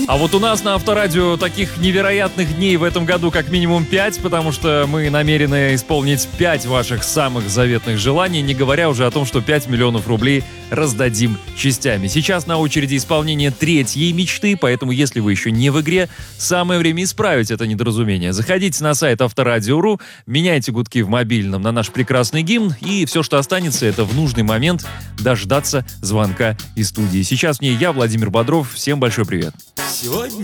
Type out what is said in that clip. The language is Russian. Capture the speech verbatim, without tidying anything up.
А вот у нас на Авторадио таких невероятных дней в этом году как минимум пять, потому что мы намерены исполнить пять ваших самых заветных желаний, не говоря уже о том, что пять миллионов рублей раздадим частями. Сейчас на очереди исполнение третьей мечты, поэтому если вы еще не в игре, самое время исправить это недоразумение. Заходите на сайт Авторадио точка ру, меняйте гудки в мобильном на наш прекрасный гимн, и все, что останется, это в нужный момент дождаться звонка из студии. Сейчас в ней я, Владимир Бодров. Всем большой привет. Сегодня